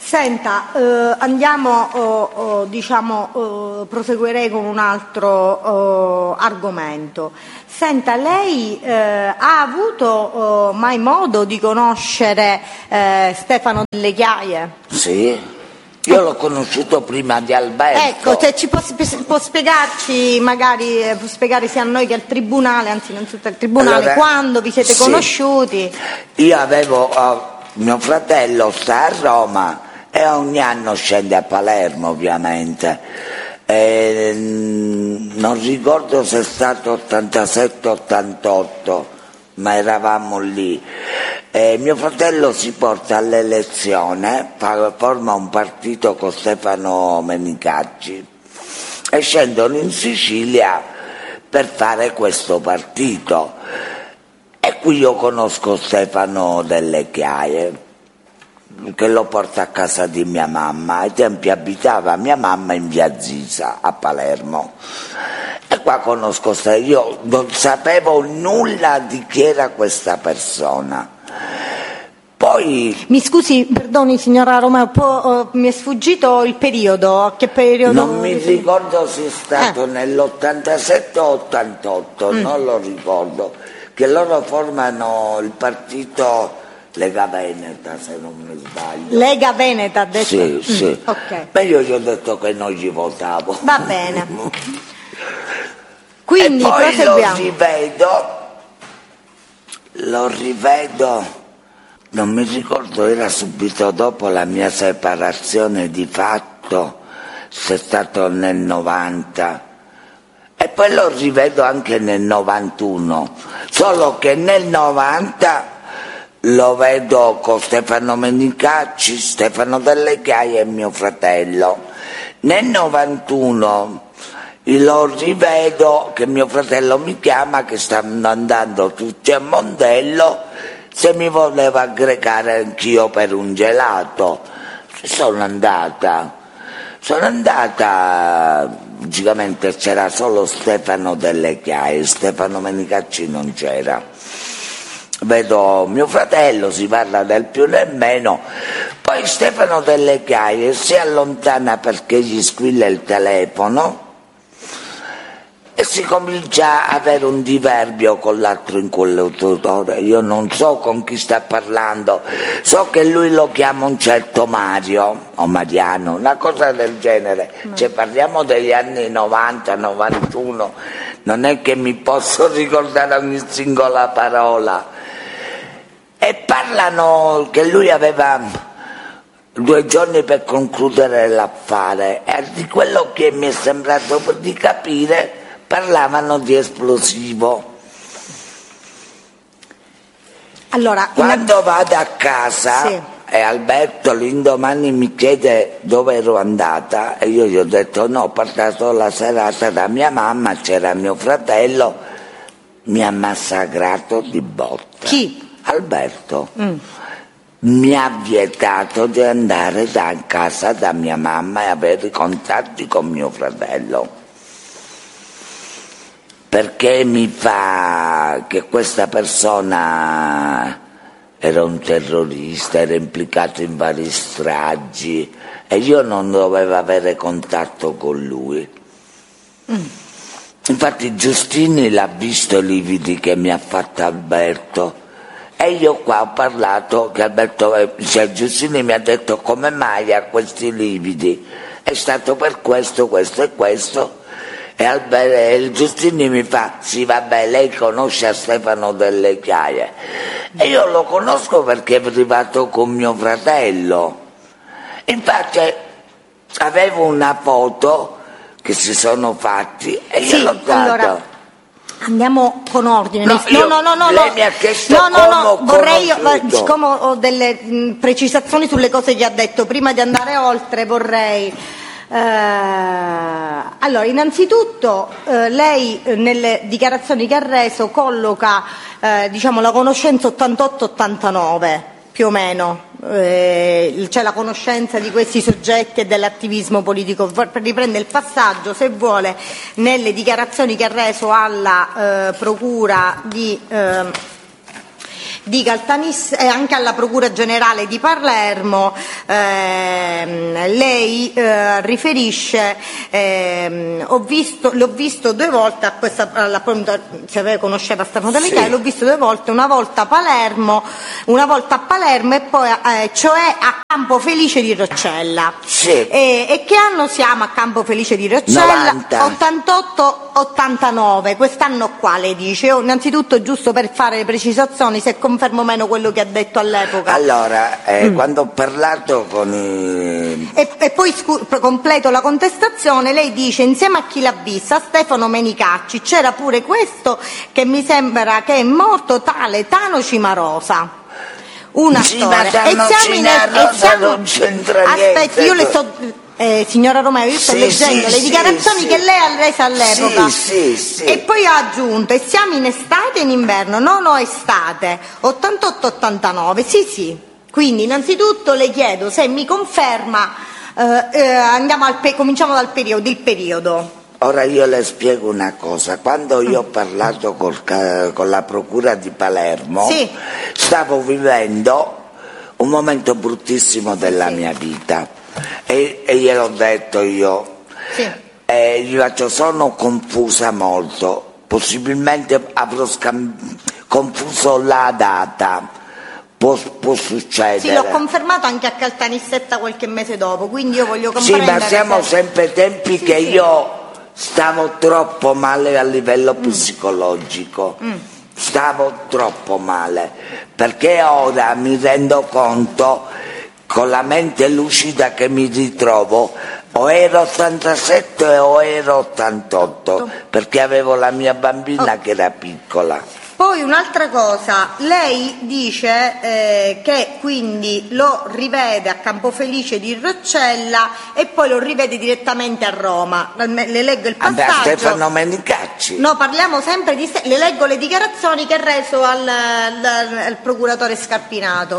Senta, eh, andiamo, oh, oh, diciamo, oh, proseguirei con un altro oh, argomento. Senta, lei eh, ha avuto oh, mai modo di conoscere eh, Stefano Delle Chiaie? Sì, io l'ho conosciuto prima di Alberto. Ecco, se ci può, può spiegarci, magari eh, può spiegare sia a noi che al Tribunale, anzi non tutto al Tribunale, allora, quando vi siete sì. conosciuti? Io avevo, oh, mio fratello sta a Roma e ogni anno scende a Palermo, ovviamente. E, non ricordo se è stato ottantasette ottantotto, ma eravamo lì. E mio fratello si porta all'elezione, forma un partito con Stefano Menicacci e scendono in Sicilia per fare questo partito. E qui io conosco Stefano Delle Chiaie, che lo porta a casa di mia mamma. Ai tempi abitava mia mamma in via Zisa a Palermo, e qua conosco Stefano. Io non sapevo nulla di chi era questa persona. Poi mi scusi, perdoni signora Romeo, uh, mi è sfuggito il periodo. Che periodo? Non mi ricordo se è stato eh. nell'ottantasette o ottantotto, mm. non lo ricordo, che loro formano il partito Lega Veneta, se non mi sbaglio. Lega Veneta, ha detto? Sì, sì. Mm, okay. Ma io gli ho detto che non gli votavo. Va bene. Quindi e poi proseguiamo. lo rivedo, lo rivedo, non mi ricordo, era subito dopo la mia separazione di fatto, se è stato nel novanta. E poi lo rivedo anche nel novantuno, solo che nel novanta lo vedo con Stefano Menicacci, Stefano Delle Chiaie e mio fratello. Nel novantuno lo rivedo che mio fratello mi chiama che stanno andando tutti a Mondello, se mi voleva aggregare anch'io per un gelato. Sono andata, sono andata, logicamente c'era solo Stefano Delle Chiaie, Stefano Menicacci non c'era. Vedo mio fratello, si parla del più nel meno, poi Stefano Delle Chiaie si allontana perché gli squilla il telefono e si comincia a avere un diverbio con l'altro interlocutore. Io non so con chi sta parlando, so che lui lo chiama un certo Mario o Mariano, una cosa del genere. Cioè, parliamo degli anni novanta novantuno, non è che mi posso ricordare ogni singola parola. E parlano che lui aveva due giorni per concludere l'affare, e di quello che mi è sembrato di capire parlavano di esplosivo. Allora, quando vado a casa sì. e Alberto l'indomani mi chiede dove ero andata e io gli ho detto no, ho portato la serata da mia mamma, c'era mio fratello, mi ha massacrato di botte. Chi? Alberto. Mm. Mi ha vietato di andare da casa da mia mamma e avere contatti con mio fratello, perché mi fa che questa persona era un terrorista, era implicato in vari stragi e io non dovevo avere contatto con lui. Mm. Infatti Giustini l'ha visto i lividi che mi ha fatto Alberto. E io qua ho parlato che Alberto, cioè Giustini mi ha detto come mai ha questi lividi, è stato per questo, questo e questo, e Alberto, il Giustini mi fa sì vabbè, lei conosce a Stefano Delle Chiaie, e io lo conosco perché è arrivato con mio fratello. Infatti avevo una foto che si sono fatti e io sì, l'ho dato. Allora... Andiamo con ordine. No, no, no, no, no, lei no. mi ha chiesto no, no, come no, ho vorrei, conosciuto. siccome ho delle mh, precisazioni sulle cose che ha detto, prima di andare oltre vorrei... Eh, allora, innanzitutto eh, lei eh, nelle dichiarazioni che ha reso colloca eh, diciamo, la conoscenza ottantotto ottantanove, più o meno. Eh, c'è la conoscenza di questi soggetti e dell'attivismo politico. Riprende il passaggio, se vuole, nelle dichiarazioni che ha reso alla eh, procura di, eh, di Caltanissetta e anche alla Procura Generale di Palermo. ehm, lei eh, riferisce ehm, ho visto, l'ho visto due volte a questa, alla, se conosceva Stefano Delle Chiaie, sì. L'ho visto due volte, una volta a Palermo, una volta a Palermo e poi eh, cioè a Campo Felice di Roccella. Sì. E, e che anno siamo a Campo Felice di Roccella? novanta. ottantotto ottantanove, quest'anno qua lei dice. Io, innanzitutto, giusto per fare le precisazioni, se confermo o meno quello che ha detto all'epoca. Allora, eh, mm. quando ho parlato con i... E, e poi scu- completo la contestazione, lei dice insieme a chi l'ha vista, Stefano Menicacci, c'era pure questo che mi sembra che è morto, tale Tano Cimarosa. Una sì, storia. Ma e siamo in e siamo... non c'entra niente. Aspetti, io le sto... Eh, signora Romeo, io sto sì, leggendo sì, le dichiarazioni sì, che lei ha reso all'epoca. Sì, sì, sì. E poi ha aggiunto, e siamo in estate e in inverno, no, no, estate, ottantotto ottantanove, sì, sì. Quindi, innanzitutto le chiedo se mi conferma, eh, eh, andiamo al pe- cominciamo dal periodo, il periodo. Ora io le spiego una cosa, quando io ho parlato col, con la Procura di Palermo, sì. stavo vivendo un momento bruttissimo della sì. mia vita. E, e gliel'ho detto io, sì. e gli faccio, sono confusa molto, possibilmente avrò scam- confuso la data, può, può succedere. Sì, l'ho confermato anche a Caltanissetta qualche mese dopo, quindi io voglio Sì, comprendere. ma siamo se... sempre tempi sì, che sì. io stavo troppo male a livello mm. psicologico. Mm. Stavo troppo male, perché ora mi rendo conto, con la mente lucida che mi ritrovo, o ero ottantasette o ero ottantotto, perché avevo la mia bambina oh. che era piccola. Poi un'altra cosa, lei dice eh, che quindi lo rivede a Campofelice di Roccella e poi lo rivede direttamente a Roma. Le leggo il passaggio. A Stefano Menicacci. No, parliamo sempre di... Le leggo le dichiarazioni che ha reso al, al, al procuratore Scarpinato.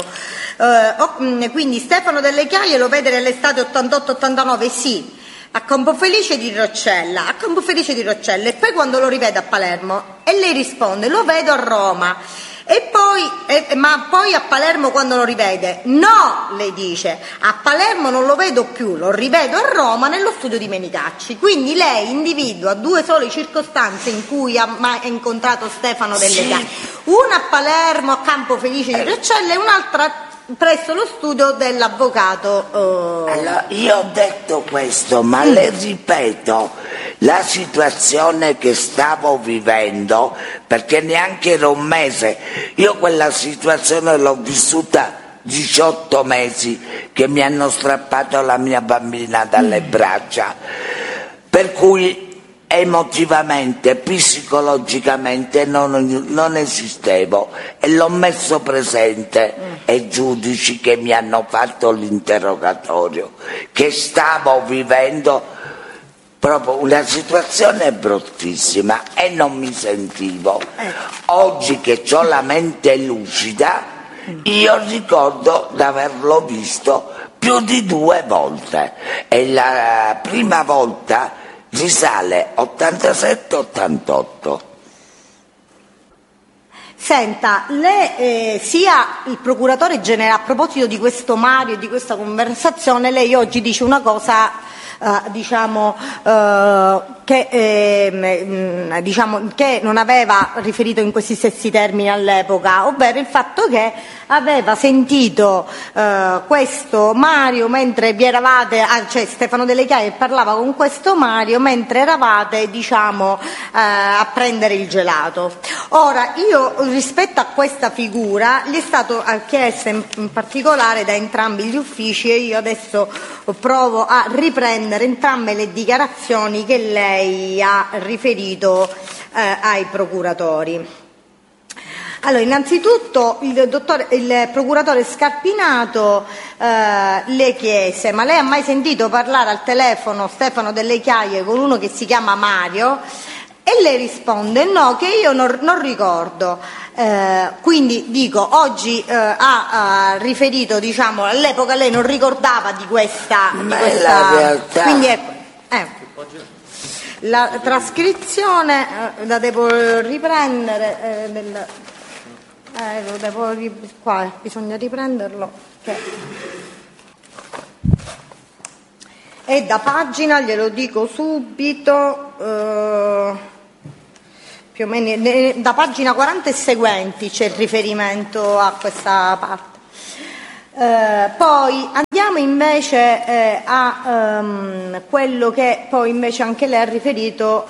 Uh, quindi Stefano Delle Chiaie lo vede nell'estate ottantotto ottantanove, sì, a Campofelice di Roccella, a Campofelice di Roccella, e poi quando lo rivede a Palermo, e lei risponde, lo vedo a Roma, e poi, eh, ma poi a Palermo quando lo rivede? No, lei dice, a Palermo non lo vedo più, lo rivedo a Roma nello studio di Menicacci. Quindi lei individua due sole circostanze in cui ha mai incontrato Stefano Delle sì. Chiaie, una a Palermo, a Campofelice di Roccella, e un'altra presso lo studio dell'avvocato. Oh. Allora, io ho detto questo, ma mm. le ripeto, la situazione che stavo vivendo, perché neanche era un mese, io quella situazione l'ho vissuta diciotto mesi, che mi hanno strappato la mia bambina dalle mm. braccia, per cui emotivamente, psicologicamente non, non esistevo, e l'ho messo presente mm. ai giudici che mi hanno fatto l'interrogatorio, che stavo vivendo proprio una situazione bruttissima e non mi sentivo. Oggi che ho la mente lucida, io ricordo di averlo visto più di due volte, e la prima volta risale ottantasette ottantotto. Senta, le, eh, sia il procuratore generale, a proposito di questo Mario e di questa conversazione, lei oggi dice una cosa, eh, diciamo, eh, che, eh, diciamo, che non aveva riferito in questi stessi termini all'epoca, ovvero il fatto che aveva sentito eh, questo Mario mentre vi eravate, ah, cioè Stefano Delle Chiaie parlava con questo Mario mentre eravate, diciamo, eh, a prendere il gelato. Ora, io rispetto a questa figura gli è stato chiesto in, in particolare da entrambi gli uffici, e io adesso provo a riprendere entrambe le dichiarazioni che lei ha riferito eh, ai procuratori. Allora, innanzitutto il, dottore, il procuratore Scarpinato eh, le chiese: ma lei ha mai sentito parlare al telefono Stefano Delle Chiaie con uno che si chiama Mario? E lei risponde: no, che io non, non ricordo. Eh, quindi dico, oggi eh, ha, ha riferito, diciamo, all'epoca lei non ricordava di questa, di questa la realtà. Quindi ecco, eh. La trascrizione eh, la devo riprendere eh, del... Eh, lo devo ri- qua bisogna riprenderlo. Che... è da pagina, glielo dico subito, eh, più o meno ne, da pagina quaranta e seguenti c'è il riferimento a questa parte. Eh, poi andiamo invece eh, a um, quello che poi invece anche lei ha riferito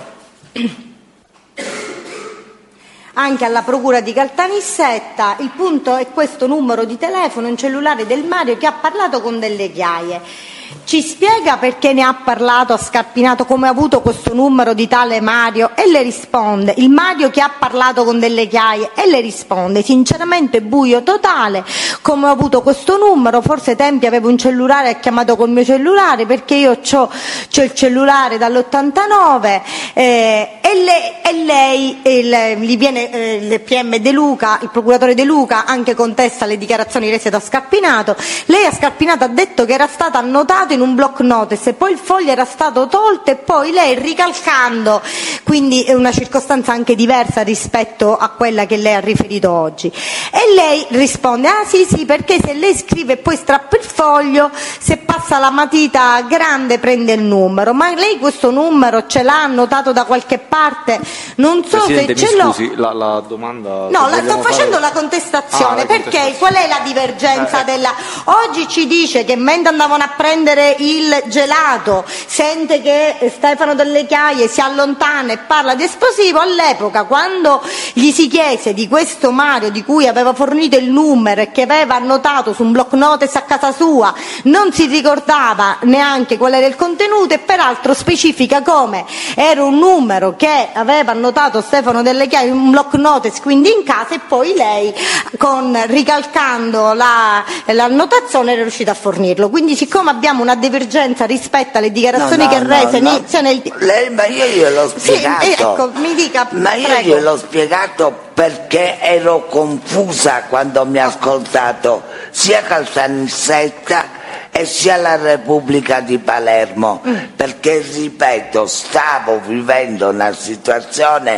anche alla procura di Caltanissetta. Il punto è questo numero di telefono, un cellulare del Mario che ha parlato con Delle Chiaie. Ci spiega perché ne ha parlato a Scarpinato, come ha avuto questo numero di tale Mario, e le risponde, il Mario che ha parlato con Delle Chiaie, e le risponde, sinceramente buio totale, come ho avuto questo numero, forse ai tempi avevo un cellulare e ha chiamato col mio cellulare, perché io c'ho, c'ho il cellulare dall'ottantanove, eh, e, le, e lei, il, gli viene eh, il P M De Luca, il procuratore De Luca, anche contesta le dichiarazioni rese da Scarpinato. Lei a Scarpinato ha detto che era stata annotata in un block notice e poi il foglio era stato tolto, e poi lei, ricalcando, quindi è una circostanza anche diversa rispetto a quella che lei ha riferito oggi, e lei risponde ah sì sì perché se lei scrive e poi strappa il foglio, se passa la matita grande prende il numero. Ma lei questo numero ce l'ha annotato da qualche parte? Non so. Presidente, se ce l'ho. Scusi, la, la domanda. No, la sto facendo fare... la contestazione, ah, la perché contestazione. Qual è la divergenza eh, della. Oggi ci dice che mentre andavano a prendere il gelato sente che Stefano Delle Chiaie si allontana e parla di esplosivo. All'epoca, quando gli si chiese di questo Mario di cui aveva fornito il numero e che aveva annotato su un block notice a casa sua, non si ricordava neanche qual era il contenuto, e peraltro specifica come era un numero che aveva annotato Stefano Delle Chiaie in un block notice, quindi in casa, e poi lei, con ricalcando la, l'annotazione, era riuscita a fornirlo. Quindi, siccome abbiamo una divergenza rispetto alle dichiarazioni no, no, che no, rese no. inizio nel... Lei, ma io gliel'ho spiegato. Sì, ecco, mi dica, ma io prego. gliel'ho spiegato perché ero confusa quando mi ha ascoltato sia Caltanissetta e sia la Repubblica di Palermo, mm. perché, ripeto, stavo vivendo una situazione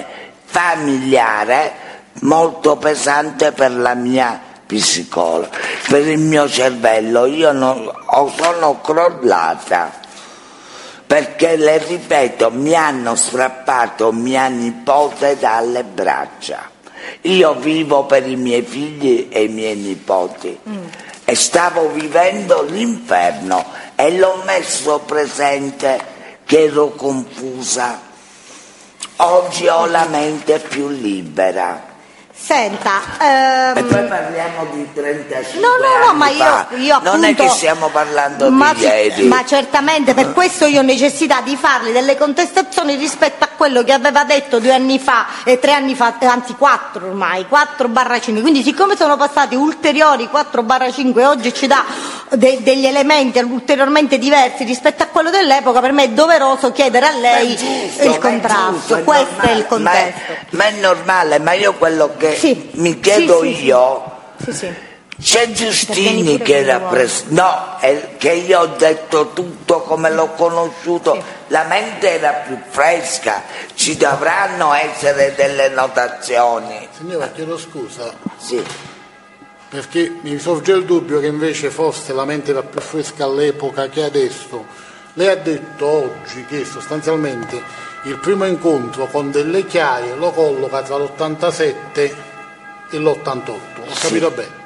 familiare molto pesante per la mia psicologa, per il mio cervello. Io non, sono crollata, perché, le ripeto, mi hanno strappato mia nipote dalle braccia. Io vivo per i miei figli e i miei nipoti mm. e stavo vivendo l'inferno, e l'ho messo presente che ero confusa. Oggi ho la mente più libera. Senta, ehm... e poi parliamo di trentacinque no, no, no, anni ma io, fa. io appunto, non è che stiamo parlando ma di ieri. Ma certamente, per questo io ho necessità di farle delle contestazioni rispetto a quello che aveva detto due anni fa e tre anni fa, anzi quattro ormai, quattro barra cinque. Quindi, siccome sono passati ulteriori quattro barra cinque, oggi ci dà de- degli elementi ulteriormente diversi rispetto a quello dell'epoca, per me è doveroso chiedere a lei giusto, il contrasto. Giusto, è questo normale, è il contesto. Ma è, ma è normale, ma io quello che sì, mi chiedo sì, sì, io sì, sì. c'è Giustini che era preso, no, è che io ho detto tutto come l'ho conosciuto, sì. La mente era più fresca, ci dovranno essere delle notazioni. Signora, chiedo scusa, sì, perché mi sorge il dubbio che invece forse la mente era più fresca all'epoca che adesso. Lei ha detto oggi che sostanzialmente il primo incontro con Delle Chiaie lo colloca tra l'ottantasette e l'ottantotto, ho capito sì. bene?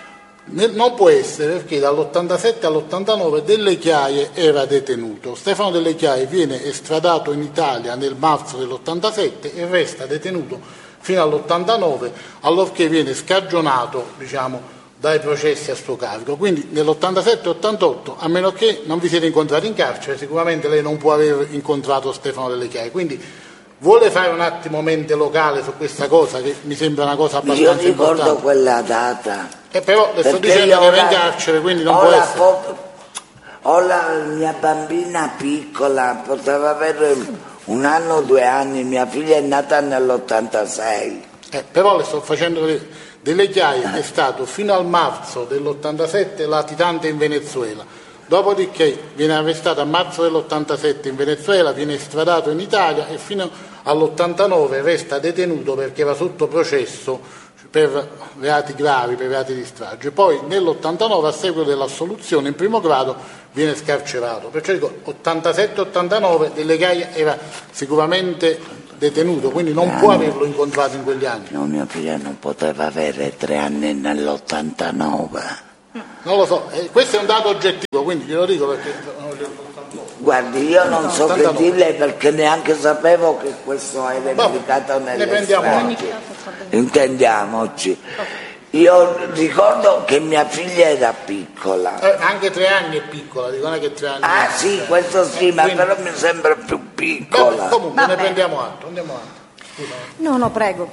Non può essere, perché dall'ottantasette all'ottantanove Delle Chiaie era detenuto. Stefano Delle Chiaie viene estradato in Italia nel marzo dell'ottantasette e resta detenuto fino all'ottantanove, allorché viene scagionato, diciamo, dai processi a suo carico. Quindi nell'ottantasette ottantotto, a meno che non vi siete incontrati in carcere, sicuramente lei non può aver incontrato Stefano Delle Chiaie. Quindi vuole fare un attimo mente locale su questa cosa, che mi sembra una cosa abbastanza io ricordo importante. Quella data. E però le sto dicendo che era in carcere, quindi non può essere. Foto, ho la mia bambina piccola, poteva avere un anno o due anni, mia figlia è nata nell'ottantasei. Eh, però le sto facendo vedere. Delle Chiaie è stato fino al marzo dell'ottantasette latitante in Venezuela, dopodiché viene arrestato a marzo dell'ottantasette in Venezuela, viene estradato in Italia e fino all'ottantanove resta detenuto perché era sotto processo per reati gravi, per reati di strage. Poi nell'ottantanove, a seguito dell'assoluzione in primo grado, viene scarcerato. Perciò dico ottantasette ottantanove Delle Chiaie era sicuramente detenuto, quindi non può averlo incontrato in quegli anni. No, mio figlio non poteva avere tre anni nell'ottantanove. Non lo so, eh, questo è un dato oggettivo, quindi glielo dico perché... Guardi, io non so che dirle perché neanche sapevo che questo era implicato nelle stragi. Intendiamoci. Io ricordo che mia figlia era piccola. Eh, anche tre anni è piccola, dico, non è che tre anni... Ah sì, questo sì, ma quindi... però mi sembra più piccola. Beh, comunque Vabbè. ne prendiamo atto, andiamo avanti. Scusa. No, no, prego.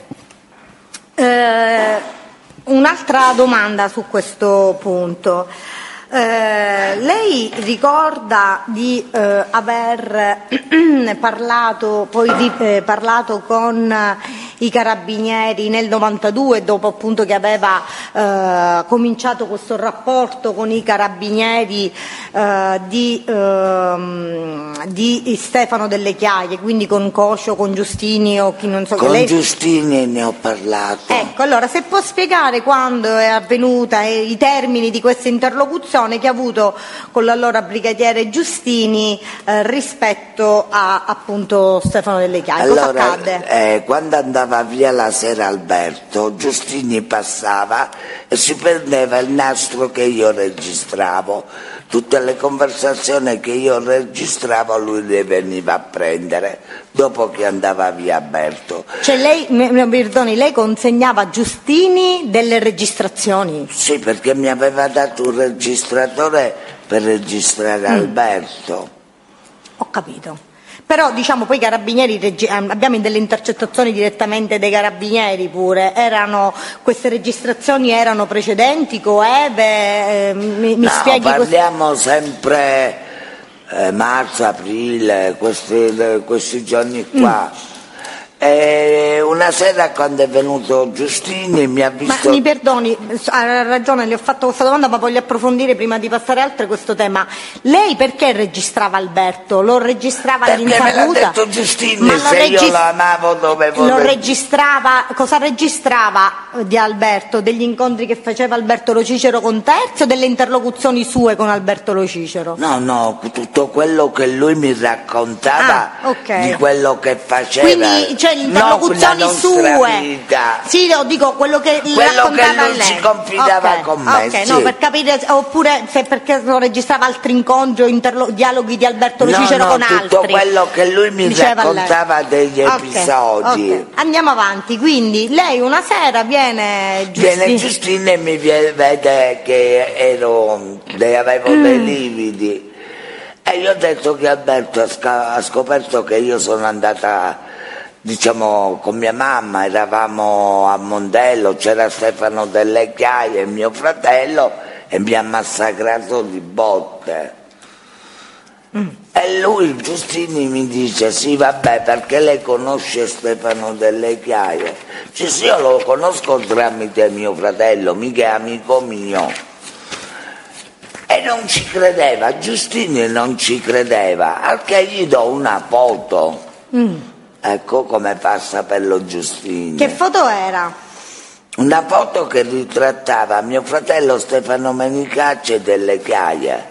Eh... Un'altra domanda su questo punto. Eh, lei ricorda di eh, aver parlato, poi di, eh, parlato con i carabinieri nel novantadue, dopo appunto che aveva eh, cominciato questo rapporto con i carabinieri eh, di, eh, di Stefano Delle Chiaie, quindi con Coscio, con Giustini o chi non so con che lei... Giustini ne ho parlato. Ecco, allora se può spiegare quando è avvenuta e i termini di questa interlocuzione che ha avuto con l'allora brigadiere Giustini eh, rispetto a appunto Stefano Delle Chiaie. Allora, cosa accadde? Eh, quando andava via la sera Alberto, Giustini passava e si prendeva il nastro che io registravo. Tutte le conversazioni che io registravo lui le veniva a prendere dopo che andava via Alberto. Cioè lei, mi perdoni, lei consegnava a Giustini delle registrazioni? Sì, perché mi aveva dato un registratore per registrare mm. Alberto. Ho capito. Però diciamo poi i carabinieri, abbiamo delle intercettazioni direttamente dei carabinieri pure, erano, queste registrazioni erano precedenti, coeve, eh, mi, mi no, spieghi? Parliamo questo? sempre eh, marzo, aprile, questi, questi giorni qua. Mm. E una sera quando è venuto Giustini mi ha visto... Ma mi perdoni, ha ragione, le ho fatto questa domanda ma voglio approfondire prima di passare altre questo tema. Lei perché registrava Alberto? Lo registrava all'insaputa? Perché me l'ha detto Giustini, ma se regist... io lo amavo dovevo... Lo registrava, cosa registrava di Alberto? Degli incontri che faceva Alberto Lo Cicero con Terzi o delle interlocuzioni sue con Alberto Lo Cicero? No, no, tutto quello che lui mi raccontava ah, okay. di quello che faceva. Quindi, cioè, le interlocuzioni no, sue, vita. sì, no, dico quello che quello raccontava che lui lei. ci confidava okay. con me. Okay, sì. no, per capire, oppure se perché lo registrava altri incontri o interlo- dialoghi di Alberto Lo Cicero no, no, con tutto altri. Tutto quello che lui mi Diceva raccontava lei. degli okay. episodi. Okay. Andiamo avanti, quindi lei una sera viene Giustini, viene Giustini e mi vede che ero, avevo mm. dei lividi. E io ho detto che Alberto ha, sc- ha scoperto che io sono andata, diciamo, con mia mamma, eravamo a Mondello, c'era Stefano Delle Chiaie e mio fratello e mi ha massacrato di botte. Mm. E lui, Giustini, mi dice, sì vabbè, perché lei conosce Stefano Delle Chiaie? Dice, sì, io lo conosco tramite mio fratello, mica è amico mio. E non ci credeva, Giustini non ci credeva, al che gli do una foto. Mm. Ecco come fa a saperlo Giustini. Che foto era? Una foto che ritrattava mio fratello Stefano Menicacci e Delle Chiaie.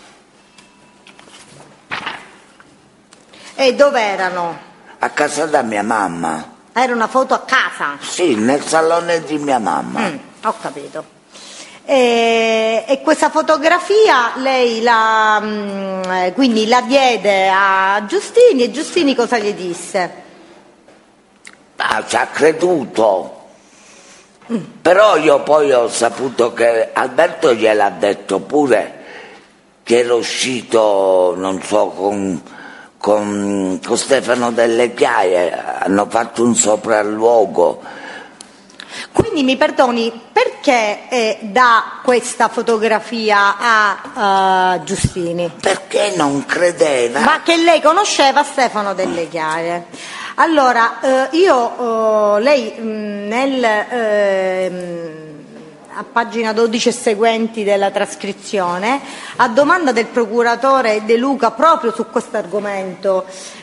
E dove erano? A casa da mia mamma. Era una foto a casa? Sì, nel salone di mia mamma. Mm, ho capito. E, e questa fotografia lei la, mh, quindi la diede a Giustini e Giustini cosa gli disse? Ah, ci ha creduto. Mm. Però io poi ho saputo che Alberto gliel'ha detto pure che era uscito, non so, con, con, con Stefano Delle Chiaie, hanno fatto un sopralluogo. Quindi mi perdoni, perché eh, dà questa fotografia a uh, Giustini? Perché non credeva. Ma che lei conosceva Stefano Delle Chiaie. Allora, eh, io, eh, lei mh, nel, eh, a pagina dodici e seguenti della trascrizione, a domanda del procuratore De Luca proprio su questo argomento,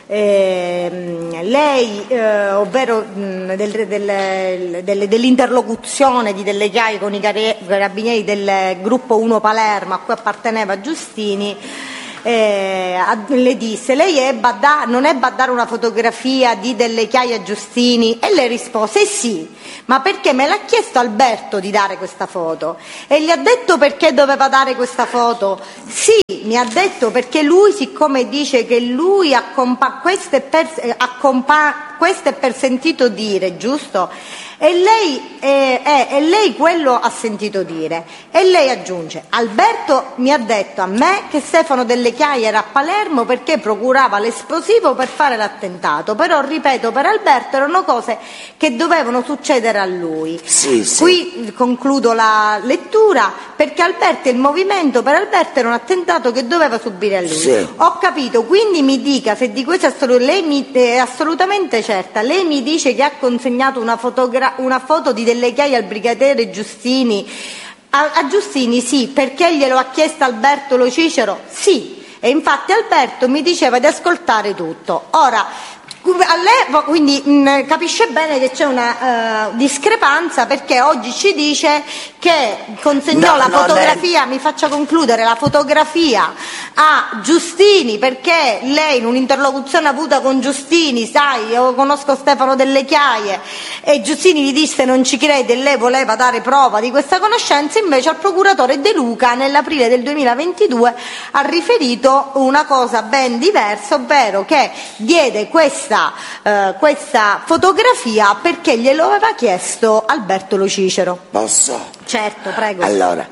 eh, lei, eh, ovvero mh, del, del, del, dell'interlocuzione di Delle Chiaie con i carabinieri del gruppo uno Palermo a cui apparteneva Giustini, Eh, le disse: lei ebbe a da, non ebbe a dare una fotografia di Delle Chiaie a Giustini? E lei rispose: sì, ma perché me l'ha chiesto Alberto di dare questa foto. E gli ha detto perché doveva dare questa foto? Sì, mi ha detto perché lui, siccome dice che lui accompa- questo, è per, accompa- questo è per sentito dire, giusto? E lei, eh, eh, e lei quello ha sentito dire. E lei aggiunge: Alberto mi ha detto a me che Stefano Delle Chiaie era a Palermo perché procurava l'esplosivo per fare l'attentato, però ripeto, per Alberto erano cose che dovevano succedere a lui. Sì, sì. Qui concludo la lettura, perché Alberto e il movimento, per Alberto era un attentato che doveva subire a lui. Sì. Ho capito, quindi mi dica se di questo assolut- lei mi, è assolutamente certa. Lei mi dice che ha consegnato una fotografia, una foto di Delle Chiaie al brigadiere Giustini. A, a Giustini sì, perché glielo ha chiesto Alberto Lo Cicero? Sì, e infatti Alberto mi diceva di ascoltare tutto. Ora, quindi mh, capisce bene che c'è una uh, discrepanza, perché oggi ci dice che consegnò no, la no, fotografia, lei... mi faccia concludere, la fotografia a Giustini perché lei in un'interlocuzione avuta con Giustini, sai, io conosco Stefano Delle Chiaie, e Giustini gli disse non ci crede e lei voleva dare prova di questa conoscenza. Invece al procuratore De Luca nell'aprile del duemilaventidue ha riferito una cosa ben diversa, ovvero che diede questa Uh, questa fotografia perché glielo aveva chiesto Alberto Lo Cicero. Posso? Certo, prego. Allora,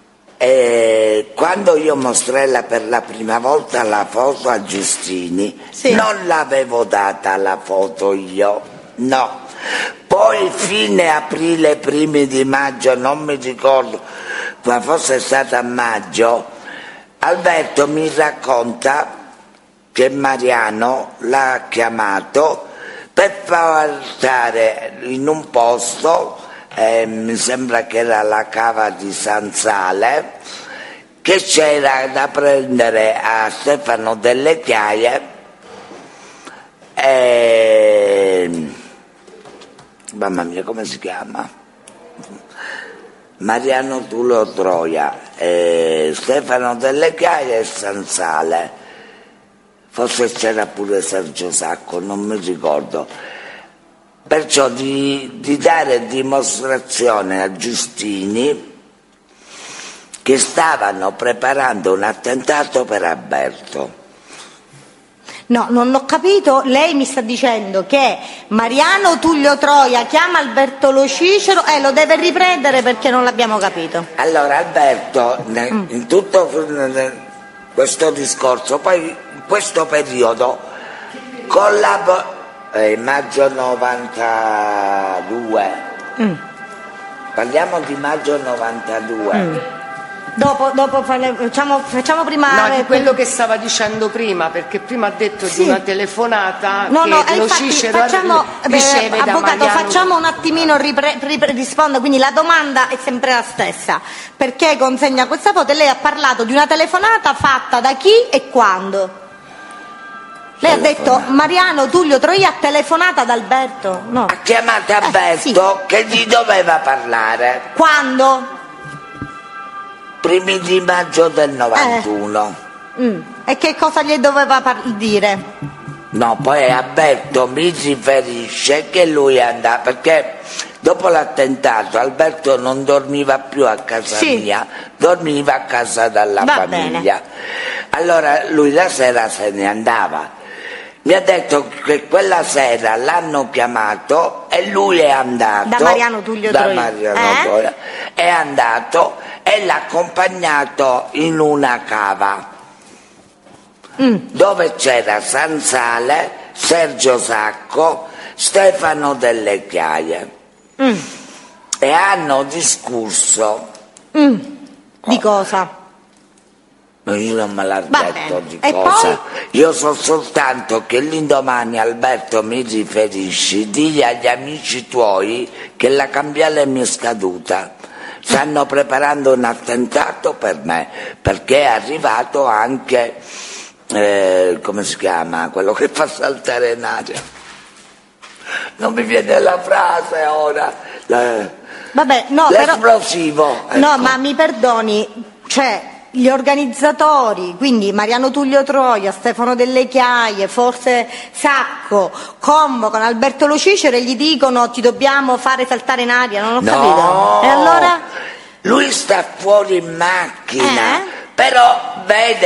eh, quando io mostrai la, per la prima volta la foto a Giustini, sì. non l'avevo data la foto io, no. Poi fine aprile, primi di maggio, non mi ricordo, ma forse è stata a maggio, Alberto mi racconta che Mariano l'ha chiamato per portare in un posto, eh, mi sembra che era la cava di San Sale, che c'era da prendere a Stefano Delle Chiaie, eh, mamma mia, come si chiama? Mariano Tullio Troia, eh, Stefano Delle Chiaie e San Sale. Forse c'era pure Sergio Sacco, non mi ricordo. Perciò di, di dare dimostrazione a Giustini che stavano preparando un attentato per Alberto. No, non ho capito. Lei mi sta dicendo che Mariano Tullio Troia chiama Alberto Lo Cicero e eh, lo deve riprendere perché non l'abbiamo capito. Allora Alberto, mm. in tutto questo discorso, poi in questo periodo collabora, eh, maggio novantadue, mm. parliamo di maggio novantadue. Mm. Dopo, dopo facciamo, facciamo prima no, di quello che stava dicendo prima, perché prima ha detto sì. di una telefonata no, che no, Lo infatti, Cicero facciamo, riceve eh, da avvocato, Mariano. facciamo un attimino ripre, ripre, risponde, quindi la domanda è sempre la stessa: perché consegna questa foto? E lei ha parlato di una telefonata fatta da chi e quando? Lei ha detto Mariano Tullio Troia ha telefonato ad Alberto? No. Ha chiamato Alberto eh, sì. che gli doveva parlare. Quando? Primi di maggio del novantuno. Eh. Mm. E che cosa gli doveva par- dire? No, poi Alberto mi riferisce che lui è andato, perché dopo l'attentato Alberto non dormiva più a casa sì. mia, dormiva a casa della Va famiglia. Bene. Allora lui la sera se ne andava. Mi ha detto che quella sera l'hanno chiamato e lui è andato da Mariano Tullio da Troia. Mariano Eh? Troia, è andato e l'ha accompagnato in una cava mm. dove c'era San Sale, Sergio Sacco, Stefano Delle Chiaie mm. e hanno discusso mm. di cosa? Io non me l'ha Va detto bene. di E cosa, poi? Io so soltanto che l'indomani Alberto mi riferisci, digli agli amici tuoi che la cambiale mi è scaduta, stanno preparando un attentato per me, perché è arrivato anche, eh, come si chiama, quello che fa saltare in aria. Non mi viene la frase ora. La, Vabbè, no, l'esplosivo. Però, no, ecco. ma mi perdoni, cioè gli organizzatori, quindi Mariano Tullio Troia, Stefano Delle Chiaie, forse Sacco, convocano Alberto Lo Cicero e gli dicono ti dobbiamo fare saltare in aria, non ho No, capito. E allora? Lui sta fuori in macchina, Eh? però vede